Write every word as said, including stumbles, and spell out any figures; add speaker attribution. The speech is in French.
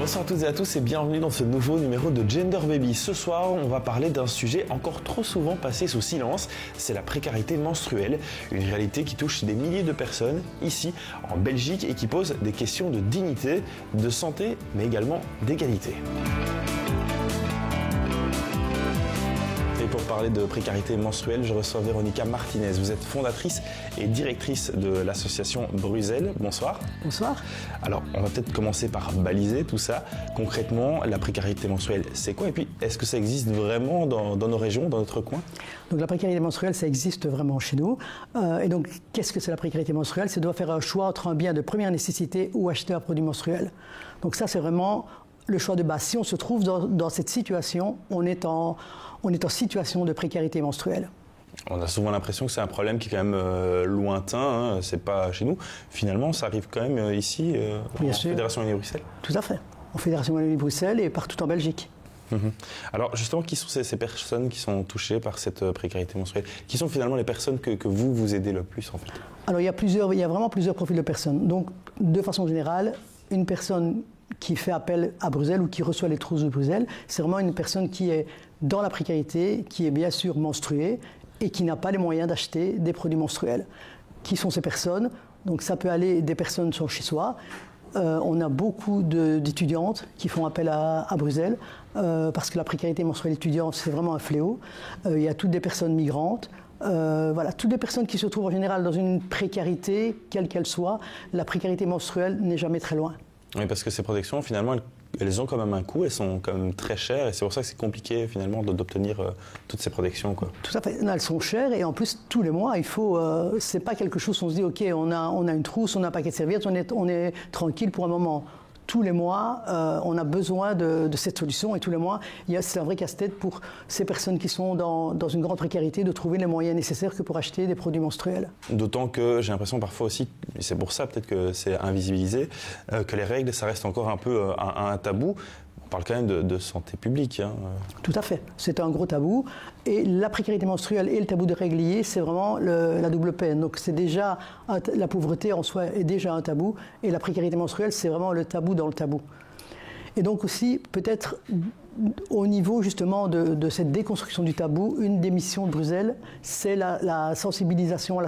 Speaker 1: Bonsoir à toutes et à tous et bienvenue dans ce nouveau numéro de Gender Baby. Ce soir, on va parler d'un sujet encore trop souvent passé sous silence, c'est la précarité menstruelle, une réalité qui touche des milliers de personnes ici en Belgique et qui pose des questions de dignité, de santé, mais également d'égalité. Et pour parler de précarité menstruelle, je reçois Véronica Martinez. Vous êtes fondatrice et directrice de l'association Bruxelles. Bonsoir.
Speaker 2: Bonsoir.
Speaker 1: Alors, on va peut-être commencer par baliser tout ça. Concrètement, la précarité menstruelle, c'est quoi? Et puis, est-ce que ça existe vraiment dans, dans nos régions, dans notre coin?
Speaker 2: Donc, la précarité menstruelle, ça existe vraiment chez nous. Euh, et donc, qu'est-ce que c'est la précarité menstruelle? C'est de faire un choix entre un bien de première nécessité ou acheter un produit menstruel. Donc ça, c'est vraiment le choix de base. Si on se trouve dans, dans cette situation, on est, en, on est en situation de précarité menstruelle.
Speaker 1: On a souvent l'impression que c'est un problème qui est quand même euh, lointain, hein, c'est pas chez nous. Finalement, ça arrive quand même euh, ici, euh, en sûr. Fédération Wallonie-Bruxelles.
Speaker 2: Tout à fait, en Fédération Wallonie-Bruxelles et partout en Belgique.
Speaker 1: Mmh. Alors justement, qui sont ces, ces personnes qui sont touchées par cette euh, précarité menstruelle? Qui sont finalement les personnes que, que vous, vous aidez le plus en fait?
Speaker 2: Alors il y a plusieurs, il y a vraiment plusieurs profils de personnes. Donc de façon générale, une personne qui fait appel à Bruxelles ou qui reçoit les trousses de Bruxelles, c'est vraiment une personne qui est dans la précarité, qui est bien sûr menstruée et qui n'a pas les moyens d'acheter des produits menstruels. Qui sont ces personnes? Donc ça peut aller des personnes sont chez soi. Euh, on a beaucoup de, d'étudiantes qui font appel à, à Bruxelles euh, parce que la précarité menstruelle étudiante, c'est vraiment un fléau. Euh, il y a toutes des personnes migrantes. Euh, voilà, toutes les personnes qui se trouvent en général dans une précarité, quelle qu'elle soit, la précarité menstruelle n'est jamais très loin.
Speaker 1: Oui, parce que ces protections, finalement, elles, elles ont quand même un coût, elles sont quand même très chères, et c'est pour ça que c'est compliqué, finalement, d'obtenir euh, toutes ces protections, quoi.
Speaker 2: Tout à fait. Elles sont chères, et en plus, tous les mois, il faut... Euh, c'est pas quelque chose où on se dit, OK, on a, on a une trousse, on a un paquet de serviettes, on est, on est tranquille pour un moment. Tous les mois, euh, on a besoin de, de cette solution, et tous les mois, il y a, c'est un vrai casse-tête pour ces personnes qui sont dans, dans une grande précarité de trouver les moyens nécessaires que pour acheter des produits menstruels.
Speaker 1: D'autant que j'ai l'impression parfois aussi, et c'est pour ça peut-être que c'est invisibilisé, euh, que les règles, ça reste encore un peu euh, un, un tabou. On parle quand même de, de santé publique. Hein.
Speaker 2: Tout à fait, c'est un gros tabou. Et la précarité menstruelle et le tabou de règles liées, c'est vraiment le, la double peine. Donc c'est déjà, un, la pauvreté en soi est déjà un tabou, et la précarité menstruelle, c'est vraiment le tabou dans le tabou. Et donc aussi, peut-être au niveau justement de, de cette déconstruction du tabou, une des missions de Bruxelles, c'est la, la sensibilisation à